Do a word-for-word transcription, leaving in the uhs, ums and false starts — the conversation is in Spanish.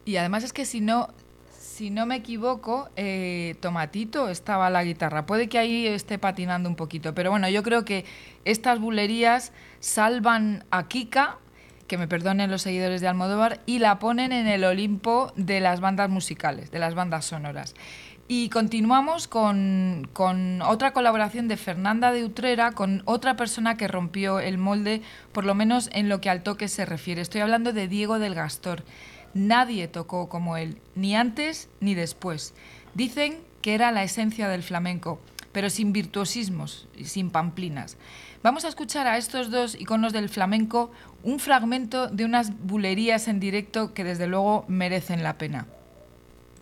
Y además es que si no, si no me equivoco, eh, Tomatito estaba a la guitarra. Puede que ahí esté patinando un poquito, pero bueno, yo creo que estas bulerías salvan a Kika, que me perdonen los seguidores de Almodóvar, y la ponen en el Olimpo de las bandas musicales, de las bandas sonoras. Y continuamos con, con otra colaboración de Fernanda de Utrera con otra persona que rompió el molde, por lo menos en lo que al toque se refiere. Estoy hablando de Diego del Gastor. Nadie tocó como él, ni antes ni después. Dicen que era la esencia del flamenco, pero sin virtuosismos y sin pamplinas. Vamos a escuchar a estos dos iconos del flamenco un fragmento de unas bulerías en directo que desde luego merecen la pena.